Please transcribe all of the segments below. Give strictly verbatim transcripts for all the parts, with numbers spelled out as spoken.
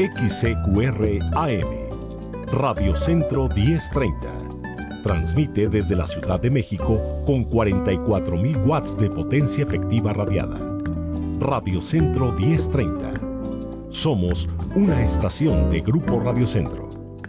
X C Q R A M, Radio Centro diez treinta. Transmite desde la Ciudad de México con cuarenta y cuatro mil watts de potencia efectiva radiada. Radio Centro diez treinta. Somos una estación de Grupo Radio Centro.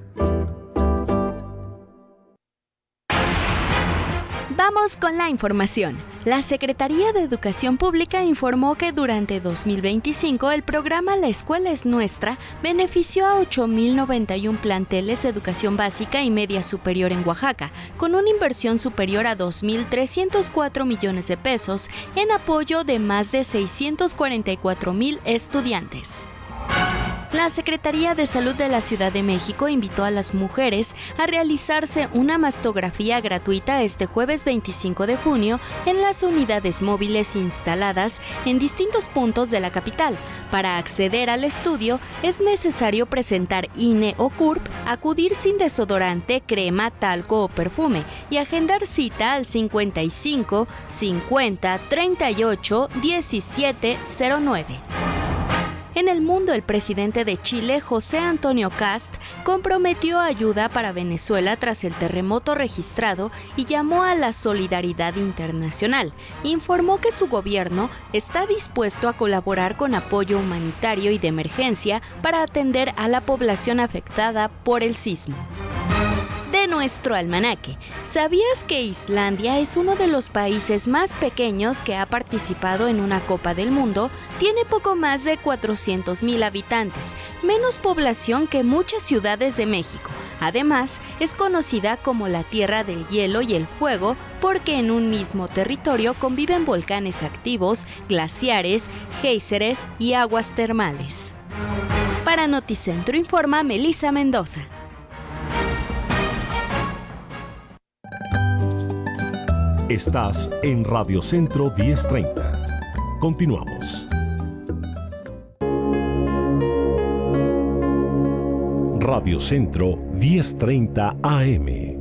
Vamos con la información. La Secretaría de Educación Pública informó que durante dos mil veinticinco el programa La Escuela es Nuestra benefició a ocho mil noventa y uno planteles de educación básica y media superior en Oaxaca, con una inversión superior a dos mil trescientos cuatro millones de pesos en apoyo de más de seiscientos cuarenta y cuatro mil estudiantes. La Secretaría de Salud de la Ciudad de México invitó a las mujeres a realizarse una mastografía gratuita este jueves veinticinco de junio en las unidades móviles instaladas en distintos puntos de la capital. Para acceder al estudio es necesario presentar I N E o C U R P, acudir sin desodorante, crema, talco o perfume y agendar cita al cincuenta y cinco cincuenta treinta y ocho diecisiete cero nueve. En el mundo, el presidente de Chile, José Antonio Kast, comprometió ayuda para Venezuela tras el terremoto registrado y llamó a la solidaridad internacional. Informó que su gobierno está dispuesto a colaborar con apoyo humanitario y de emergencia para atender a la población afectada por el sismo. De nuestro almanaque, ¿sabías que Islandia es uno de los países más pequeños que ha participado en una Copa del Mundo? Tiene poco más de cuatrocientos mil habitantes, menos población que muchas ciudades de México. Además, es conocida como la Tierra del Hielo y el Fuego porque en un mismo territorio conviven volcanes activos, glaciares, géiseres y aguas termales. Para Noticentro informa Melissa Mendoza. Estás en Radio Centro diez treinta. Continuamos. Radio Centro diez treinta A M.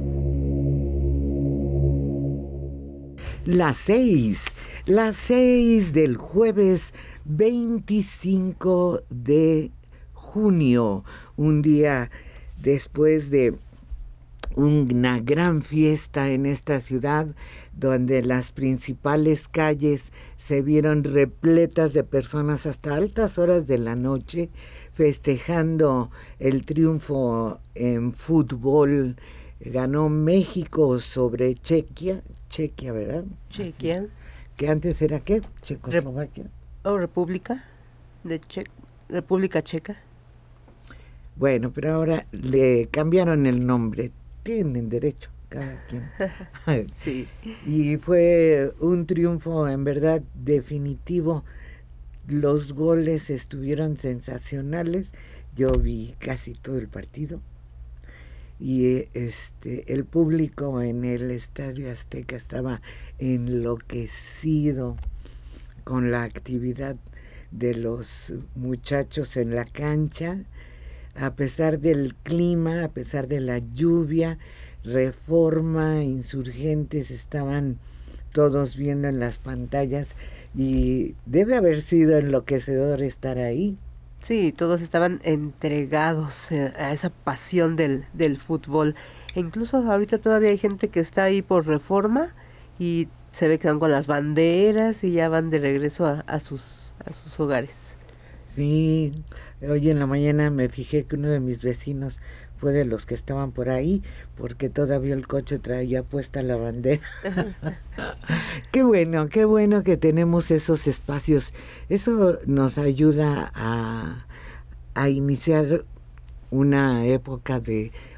Las seis, las seis del jueves veinticinco de junio, un día después de una gran fiesta en esta ciudad, donde las principales calles se vieron repletas de personas hasta altas horas de la noche, festejando el triunfo en fútbol. Ganó México sobre Chequia, Chequia, ¿verdad? Chequia. Así, que antes era ¿qué? Checoslovaquia. O República de Che- República Checa. Bueno, pero ahora le cambiaron el nombre. Tienen derecho cada quien. Sí. Y fue un triunfo en verdad definitivo. Los goles estuvieron sensacionales. Yo vi casi todo el partido. Y este el público en el Estadio Azteca estaba enloquecido con la actividad de los muchachos en la cancha. A pesar del clima, a pesar de la lluvia, Reforma, Insurgentes, estaban todos viendo en las pantallas y debe haber sido enloquecedor estar ahí. Sí, todos estaban entregados a esa pasión del, del fútbol. E incluso ahorita todavía hay gente que está ahí por Reforma y se ve que van con las banderas y ya van de regreso a, a, sus, a sus hogares. Sí, hoy en la mañana me fijé que uno de mis vecinos fue de los que estaban por ahí, porque todavía el coche traía puesta la bandera. Qué bueno, qué bueno que tenemos esos espacios. Eso nos ayuda a, a iniciar una época de